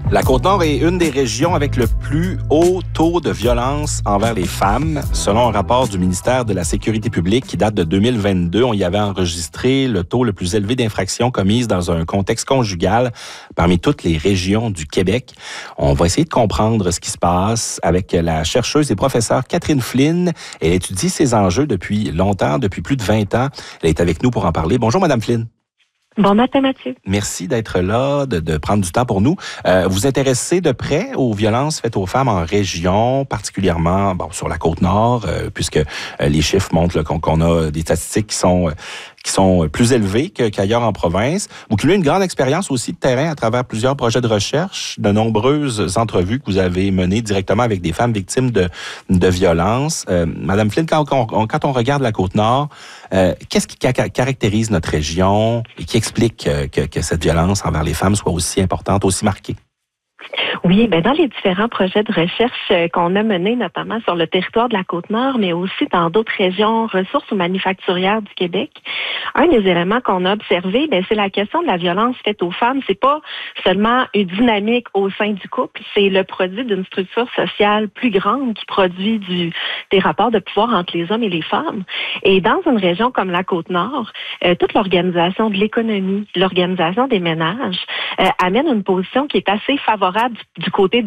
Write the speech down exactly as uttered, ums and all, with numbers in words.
La Côte-Nord est une des régions avec le plus haut taux de violence envers les femmes. Selon un rapport du ministère de la Sécurité publique qui date de deux mille vingt-deux, on y avait enregistré le taux le plus élevé d'infractions commises dans un contexte conjugal parmi toutes les régions du Québec. On va essayer de comprendre ce qui se passe avec la chercheuse et professeure Catherine Flynn. Elle étudie ces enjeux depuis longtemps, depuis plus de vingt ans. Elle est avec nous pour en parler. Bonjour, Madame Flynn. Bon matin, Mathieu. Merci d'être là, de, de prendre du temps pour nous. Euh, vous vous intéressez de près aux violences faites aux femmes en région, particulièrement bon, sur la Côte-Nord, euh, puisque euh, les chiffres montrent là, qu'on, qu'on a des statistiques qui sont... Euh, qui sont plus élevés que, qu'ailleurs en province. Vous cumulez une grande expérience aussi de terrain à travers plusieurs projets de recherche, de nombreuses entrevues que vous avez menées directement avec des femmes victimes de, de violences. Euh, Madame Flynn, quand on, quand on regarde la Côte-Nord, euh, qu'est-ce qui ca- caractérise notre région et qui explique euh, que, que cette violence envers les femmes soit aussi importante, aussi marquée? Oui, ben dans les différents projets de recherche qu'on a menés, notamment sur le territoire de la Côte-Nord, mais aussi dans d'autres régions ressources ou manufacturières du Québec, un des éléments qu'on a observé, ben c'est la question de la violence faite aux femmes. C'est pas seulement une dynamique au sein du couple, c'est le produit d'une structure sociale plus grande qui produit du, des rapports de pouvoir entre les hommes et les femmes. Et dans une région comme la Côte-Nord, euh, toute l'organisation de l'économie, l'organisation des ménages, euh, amène une position qui est assez favorable du, du côté